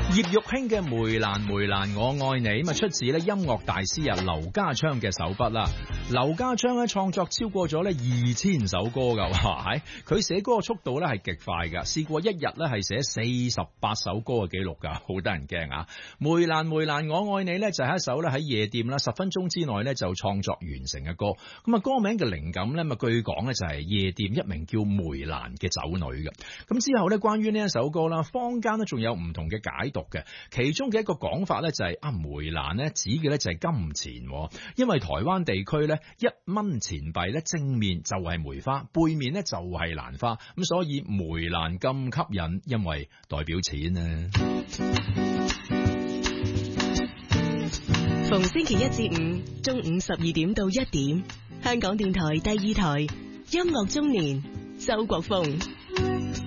葉玉卿嘅梅蘭梅蘭我愛你咁啊，出自咧音樂大師啊劉家昌嘅手筆啦。劉家昌咧創作超過咗咧2000首歌噶，哇！佢寫歌嘅速度咧係極快噶，試過一日咧係寫48首歌嘅記錄噶，好得人驚啊！梅蘭梅蘭我愛你咧就係一首咧喺夜店啦10分鐘之內咧就創作完成嘅歌。咁啊歌名嘅靈感咧據講咧就係夜店一名叫梅蘭嘅酒女嘅。咁之後咧關於呢一首歌啦，坊間咧仲有唔同嘅解讀嘅，其中嘅一個講法咧就係梅蘭咧指嘅咧就係金錢，因為台灣地區咧1蚊錢幣咧正面就係梅花，背面咧就係蘭花，咁所以梅蘭咁吸引，因為代表錢啊。 逢星期一至五中午12點到1點，香港電台第2台音樂中年，周國峰。